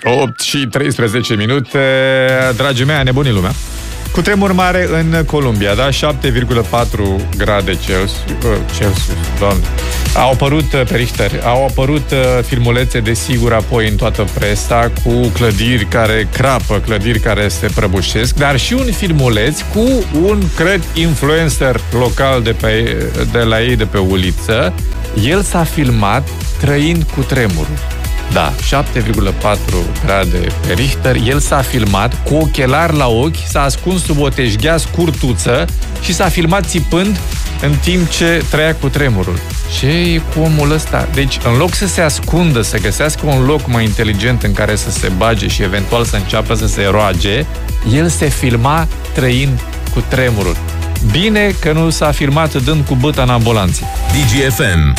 8 și 13 minute, dragii mei, a nebunit lumea. Cutremur mare în Columbia, da? 7,4 grade Celsius, doamne. Au apărut pe Richter, au apărut filmulețe, desigur, apoi în toată presa, cu clădiri care crapă, clădiri care se prăbușesc, dar și un filmuleț cu un, cred, influencer local de la ei de pe uliță. El s-a filmat trăind cu tremurul. Da, 7,4 grade pe Richter. El s-a filmat cu ochelari la ochi, s-a ascuns sub o teșghea scurtuță și s-a filmat țipând în timp ce trăia cu tremurul. Ce e cu omul ăsta? Deci, în loc să se ascundă, să găsească un loc mai inteligent în care să se bage și eventual să înceapă să se roage, el se filma trăind cu tremurul. Bine că nu s-a filmat dând cu băta în ambulanță. DGFM.